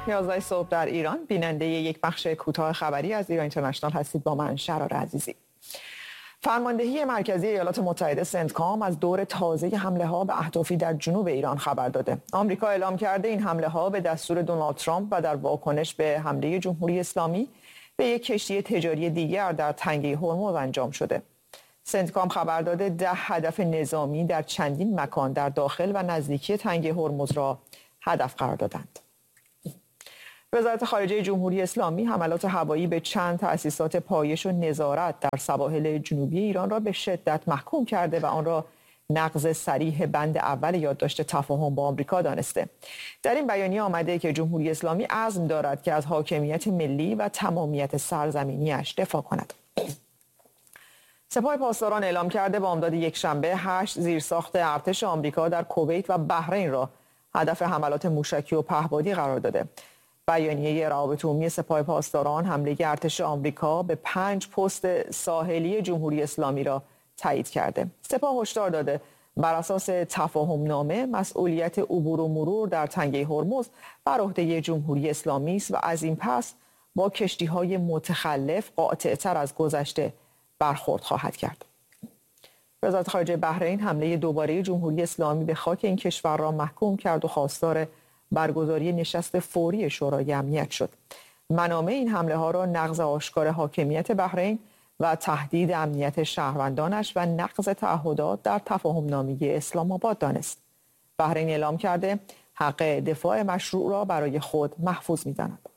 11 صبح در ایران بیننده یک بخش کوتاه خبری از ایران اینترنشنال هستید. با من شرار عزیزی. فرماندهی مرکزی ایالات متحده سنتکام از دور تازه حمله ها به اهدافی در جنوب ایران خبر داده. آمریکا اعلام کرده این حمله ها به دستور دونالد ترامپ و در واکنش به حمله جمهوری اسلامی به یک کشتی تجاری دیگر در تنگه هرمز انجام شده. سنتکام خبر داده 10 هدف نظامی در چندین مکان در داخل و نزدیکی تنگه هرمز را هدف قرار دادند. وزارت خارجه جمهوری اسلامی حملات هوایی به چند تأسیسات پایش و نظارت در سواحل جنوبی ایران را به شدت محکوم کرده و آن را نقض صریح بند اول یادداشت تفاهم با آمریکا دانسته. در این بیانیه آمده که جمهوری اسلامی عزم دارد که از حاکمیت ملی و تمامیت سرزمینی‌اش دفاع کند. سپاه پاسداران اعلام کرده بامداد یکشنبه 8 زیرساخت ارتش آمریکا در کویت و بحرین را هدف حملات موشکی و پهپادی قرار داده. بیانیه روابط عمومی سپاه پاسداران حمله ارتش آمریکا به 5 پست ساحلی جمهوری اسلامی را تایید کرده. سپاه هشدار داده بر اساس تفاهم نامه مسئولیت عبور و مرور در تنگه هرمز بر عهده جمهوری اسلامی است و از این پس با کشتی‌های متخلف قاطع‌تر از گذشته برخورد خواهد کرد. وزارت خارجه بحرین حمله دوباره جمهوری اسلامی به خاک این کشور را محکوم کرد و خواستار برگزاری نشست فوری شورای امنیت شد. منامع این حمله ها را نقض آشکار حاکمیت بحرین و تهدید امنیت شهروندانش و نقض تعهدات در تفاهم نامه اسلام آباد دانست. بحرین اعلام کرده حق دفاع مشروع را برای خود محفوظ می‌داند.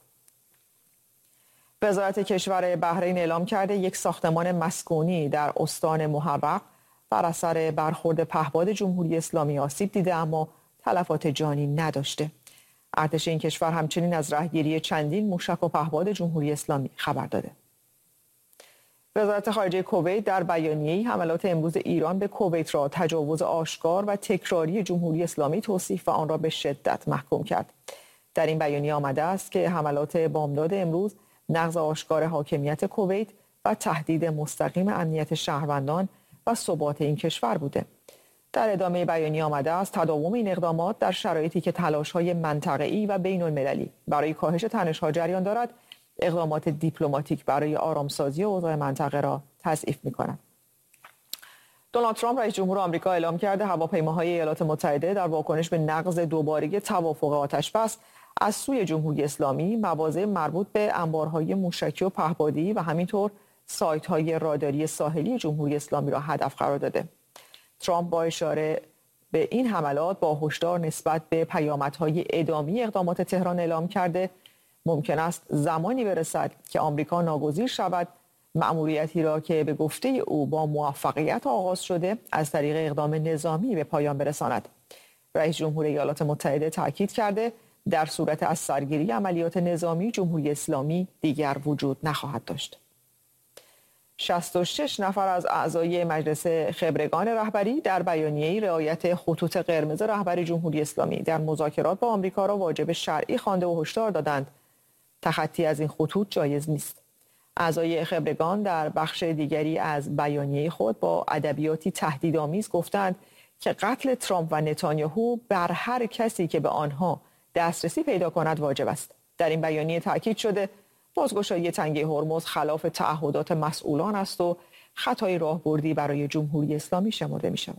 وزارت کشور بحرین اعلام کرده یک ساختمان مسکونی در استان محرق بر اثر برخورد پهپاد جمهوری اسلامی آسیب دیده اما تلفات جانی نداشته. ارتش این کشور همچنین از رهگیری چندین موشک و پهپاد جمهوری اسلامی خبر داده. وزارت خارجه کویت در بیانیه‌ای حملات امروز ایران به کویت را تجاوز آشکار و تکراری جمهوری اسلامی توصیف و آن را به شدت محکوم کرد. در این بیانیه آمده است که حملات بامداد امروز نقض آشکار حاکمیت کویت و تهدید مستقیم امنیت شهروندان و ثبات این کشور بوده. در ادامه بیانیه آمده است تداوم این اقدامات در شرایطی که تلاش‌های منطقه‌ای و بین‌المللی برای کاهش تنش‌ها جریان دارد، اقدامات دیپلماتیک برای آرامسازی اوضاع منطقه را تضعیف می‌کند. دونالد ترامپ رئیس جمهور آمریکا اعلام کرده هواپیماهای ایالات متحده در واکنش به نقض دوباره توافق آتش‌بس از سوی جمهوری اسلامی مواضع مربوط به انبارهای موشکی و پهپادی و همینطور سایت‌های راداری ساحلی جمهوری اسلامی را هدف قرار داده. ترامپ با اشاره به این حملات با هشدار نسبت به پیامدهای ادامی اقدامات تهران اعلام کرده ممکن است زمانی برسد که آمریکا ناگزیر شود مأموریتی را که به گفته او با موفقیت آغاز شده از طریق اقدام نظامی به پایان برساند. رئیس جمهور ایالات متحده تاکید کرده در صورت از سرگیری عملیات نظامی جمهوری اسلامی دیگر وجود نخواهد داشت. 66 نفر از اعضای مجلس خبرگان رهبری در بیانیه‌ای رعایت خطوط قرمز رهبری جمهوری اسلامی در مذاکرات با آمریکا را واجب شرعی خوانده و هشدار دادند تخطی از این خطوط جایز نیست. اعضای خبرگان در بخش دیگری از بیانیه خود با ادبیاتی تهدیدآمیز گفتند که قتل ترامپ و نتانیاهو بر هر کسی که به آنها دسترسی پیدا کند واجب است. در این بیانیه تاکید شده بازگشایی تنگه هرمز خلاف تعهدات مسئولان است و خطای راهبردی برای جمهوری اسلامی شمرده می شود.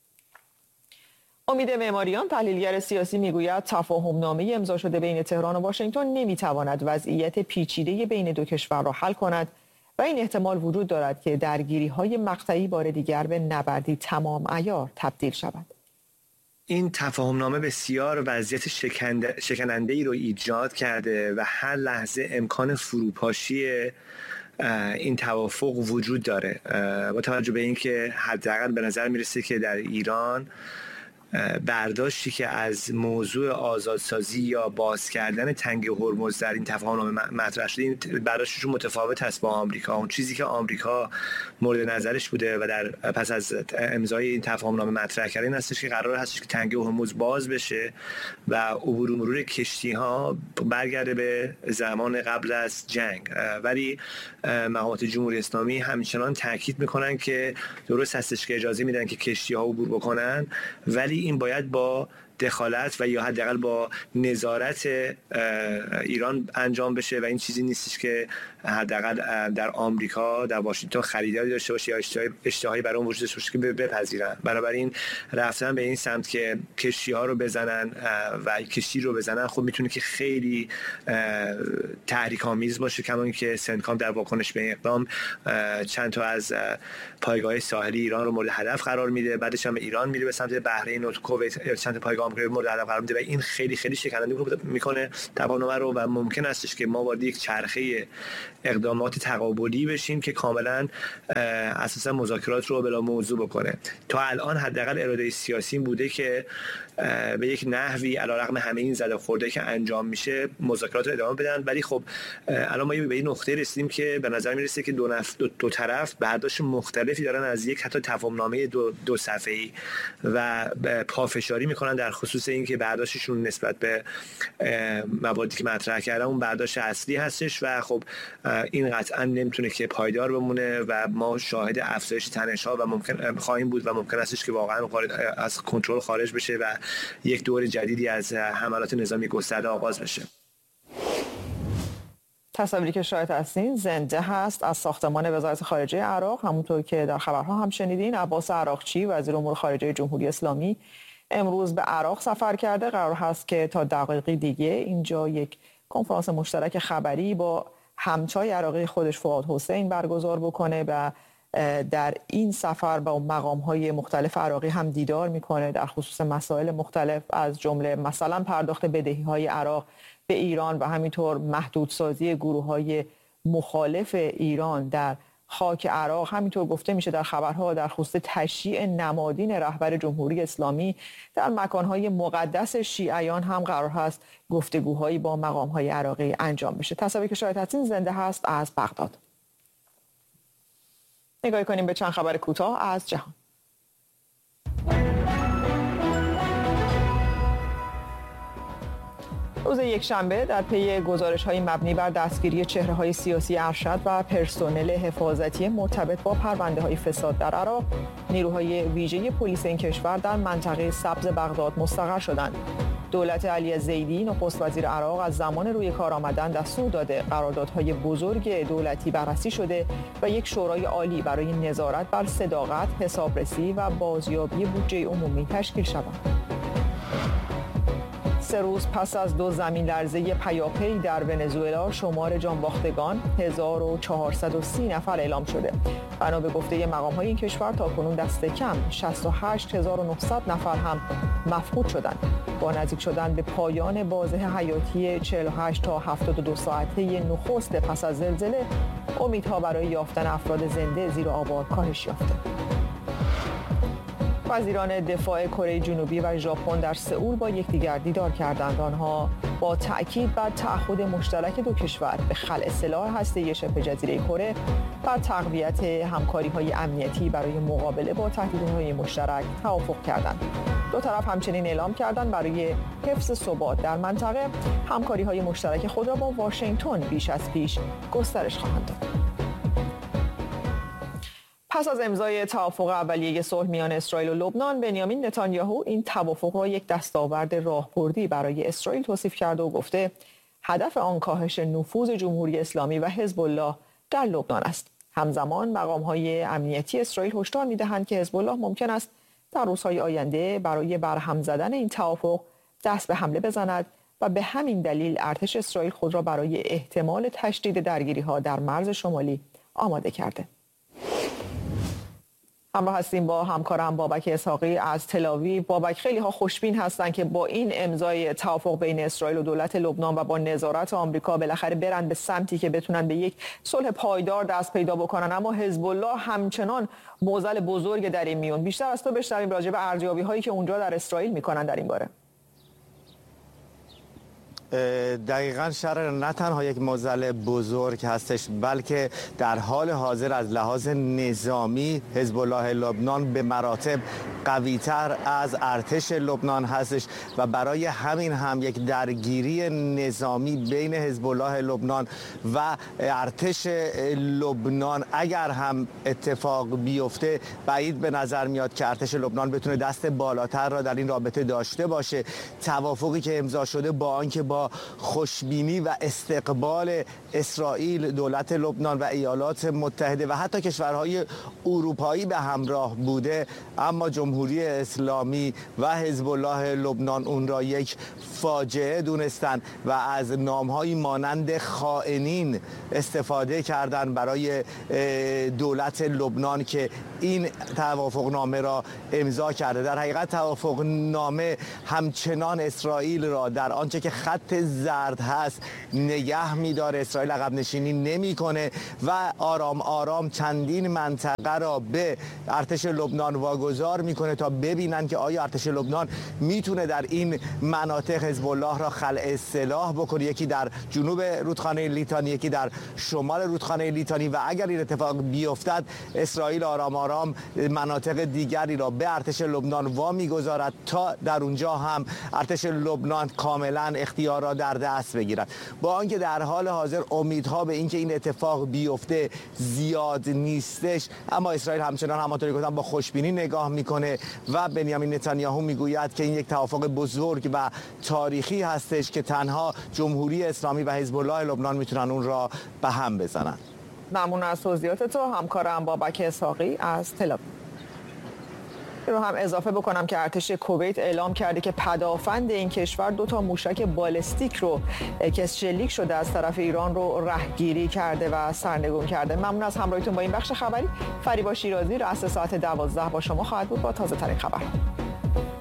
امید معماریان تحلیلگر سیاسی میگوید تفاهم نامه امضا شده بین تهران و واشنگتن نمیتواند وضعیت پیچیده بین دو کشور را حل کند و این احتمال وجود دارد که درگیری‌های مقطعی بار دیگر به نبردی تمام عیار تبدیل شود. این تفاهمنامه بسیار وضعیت شکننده‌ای رو ایجاد کرده و هر لحظه امکان فروپاشی این توافق وجود داره. با توجه به اینکه حداقل به نظر میرسه که در ایران برداشتی که از موضوع آزادسازی یا باز کردن تنگه هرمز در این تفاهمنامه مطرح شده، این برداشتشون متفاوت است با آمریکا. اون چیزی که آمریکا مورد نظرش بوده و در پس از امضای این تفاهمنامه مطرح کردن این هستش که قرار هستش که تنگه هرمز باز بشه و عبور و مرور کشتی‌ها برگرده به زمان قبل از جنگ. ولی مقامات جمهوری اسلامی همچنان تاکید میکنن که درست هستش که اجازه میدن که کشتی‌ها عبور بکنن، ولی این باید با دخالت و یا حداقل با نظارت ایران انجام بشه و این چیزی نیستش که حداقل در آمریکا در واشنگتن خریداری داشته باشه یا اشتهایی برای اون وجود داشته باشه که بپذیرن. بنابراین رفتن به این سمت که کشتی‌ها رو بزنن و کشتی رو بزنن خب میتونه که خیلی تحریک‌آمیز باشه، کما اینکه سنتکام در واکنش به این اقدام چند تا از پایگاه ساحلی ایران رو مورد هدف قرار میده، بعدش هم ایران میره به سمت بحرین و کویت چند تا پایگاه آمریکایی مورد هدف قرار میده و این خیلی خیلی شکننده میکنه تفاهم رو و ممکن استش که ما وارد یک چرخه اقدامات تقابلی بشیم که کاملا اساسا مذاکرات رو بلا موضوع بکنه. تا الان حداقل اراده سیاسی بوده که به یک نحوی علیرغم همه این زده خورده که انجام میشه مذاکرات رو ادامه بدن، ولی خب الان ما به این نقطه رسیدیم که به نظر میرسه که دو طرف برداشت مختلفی دارن از یک حتی تفاهمنامه دو صفحه‌ای و پافشاری میکنن در خصوص اینکه برداشتشون نسبت به موادی که مطرح کردن اون برداشت اصلی هستش و خب این قطعا نمیتونه که پایدار بمونه و ما شاهد افزایش تنش‌ها و ممکن خواهیم بود و ممکن استش که واقعا از کنترل خارج بشه و یک دور جدیدی از حملات نظامی گسترده آغاز بشه. تصاویری که شاهد هستین زنده هست از ساختمان وزارت خارجه عراق. همونطور که در خبرها هم شنیدین، عباس عراقچی وزیر امور خارجه جمهوری اسلامی امروز به عراق سفر کرده. قرار هست که تا دقایقی دیگه اینجا یک کنفرانس مشترک خبری با همتای عراقی خودش فؤاد حسین برگزار بکنه و در این سفر با مقام‌های مختلف عراقی هم دیدار میکنه در خصوص مسائل مختلف از جمله مثلا پرداخت بدهی‌های عراق به ایران و همینطور محدودسازی گروه‌های مخالف ایران در خاک عراق. همینطور گفته میشه در خبرها در خصوص تشییع نمادین رهبر جمهوری اسلامی در مکان‌های مقدس شیعیان هم قرار هست گفتگوهایی با مقام‌های عراقی انجام بشه. تصاویری که شاهد هستین زنده هست از بغداد. نگاه کنیم به چند خبر کوتاه از جهان. روز یکشنبه در پی گزارش‌های مبنی بر دستگیری چهره‌های سیاسی ارشد و پرسنل حفاظتی مرتبط با پرونده‌های فساد در عراق، نیروهای ویژه پلیس این کشور در منطقه سبز بغداد مستقر شدند. دولت علی زیدی نخست وزیر عراق از زمان روی کار آمدن دستور داده قراردادهای بزرگ دولتی بررسی شده و یک شورای عالی برای نظارت بر صداقت، حسابرسی و بازیابی بودجه عمومی تشکیل شود. 3 روز پس از 2 زمین لرزه پیاپی در ونزوئلا شمار جانباختگان 1430 نفر اعلام شده. بنا به گفته مقام‌های این کشور تاکنون دست کم 68900 نفر هم مفقود شدند. با نزدیک شدن به پایان بازه حیاتی 48 تا 72 ساعته نخست پس از زلزله، امیدها برای یافتن افراد زنده زیر آوار کاهش یافته. وزیران دفاع کره جنوبی و ژاپن در سئول با یکدیگر دیدار کردند. آنها با تأکید بر تعهد مشترک دو کشور به خلع سلاح هسته‌ای شبه جزیره کره و تقویت همکاری‌های امنیتی برای مقابله با تهدیدهای مشترک توافق کردند. دو طرف همچنین اعلام کردند برای حفظ ثبات در منطقه همکاری‌های مشترک خود را با واشنگتن بیش از پیش گسترش خواهند داد. پس از امضای توافق اولیه صلح میان اسرائیل و لبنان، بنیامین نتانیاهو این توافق را یک دستاورد راهبردی برای اسرائیل توصیف کرده و گفته هدف آن کاهش نفوذ جمهوری اسلامی و حزب الله در لبنان است. همزمان مقام‌های امنیتی اسرائیل هشدار می‌دهند که حزب الله ممکن است در روزهای آینده برای برهم زدن این توافق دست به حمله بزند و به همین دلیل ارتش اسرائیل خود را برای احتمال تشدید درگیری‌ها در مرز شمالی آماده کرده. همراه هستیم با همکارم بابک اسحاقی از تل‌آویو. بابک، خیلی ها خوشبین هستند که با این امضای توافق بین اسرائیل و دولت لبنان و با نظارت آمریکا بالاخره برن به سمتی که بتونن به یک صلح پایدار دست پیدا بکنن، اما حزب الله همچنان معضل بزرگ در این میون. بیشتر از تو بشنویم راجع به ارزیابی هایی که اونجا در اسرائیل میکنن در این باره. دقیقاً شرر نه تنها یک معضل بزرگ هستش، بلکه در حال حاضر از لحاظ نظامی حزب الله لبنان به مراتب قوی‌تر از ارتش لبنان هستش و برای همین هم یک درگیری نظامی بین حزب الله لبنان و ارتش لبنان اگر هم اتفاق بیفته بعید به نظر میاد که ارتش لبنان بتونه دست بالاتر را در این رابطه داشته باشه. توافقی که امضا شده با آنکه با خوشبینی و استقبال اسرائیل، دولت لبنان و ایالات متحده و حتی کشورهای اروپایی به همراه بوده، اما جمهوری اسلامی و حزب الله لبنان اون را یک فاجعه دونستن و از نام‌هایی مانند خائنین استفاده کردن برای دولت لبنان که این توافقنامه را امضا کرده. در حقیقت توافقنامه همچنان اسرائیل را در آنچه که خط زرد هست نگه می‌داره، اسرائیل عقب نشینی نمی‌کنه و آرام آرام چندین منطقه را به ارتش لبنان واگذار می‌کنه تا ببینن که آیا ارتش لبنان میتونه در این مناطق حزب الله را خلع سلاح بکنه، یکی در جنوب رودخانه لیتانی، یکی در شمال رودخانه لیتانی، و اگر این اتفاق بیفتد اسرائیل آرام آرام مناطق دیگری را به ارتش لبنان وامیگذارد تا در اونجا هم ارتش لبنان کاملا اختیار را در دست بگیرد. با آنکه در حال حاضر امیدها به اینکه این اتفاق بیفته زیاد نیستش، اما اسرائیل همچنان همانطوری گفتم با خوشبینی نگاه میکنه و بنیامین نتانیاهو میگوید که این یک توافق بزرگ و تاریخی هستش که تنها جمهوری اسلامی و حزب الله لبنان میتونن اون را به هم بزنن. ممنون از توضیحات تو همکارم بابک اسحاقی از تل‌آویو. رو هم اضافه بکنم که ارتش کویت اعلام کرده که پدافند این کشور 2 موشک بالستیک رو که شلیک شده از طرف ایران رو رهگیری کرده و سرنگون کرده. ممنون از همراهیتون با این بخش خبری. فریبا شیرازی رأس ساعت 12 با شما خواهد بود با تازه ترین خبر.